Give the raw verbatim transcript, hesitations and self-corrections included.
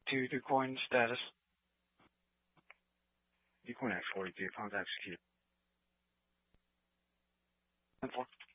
to the coin status. Bitcoin X forty-two, pounds executed.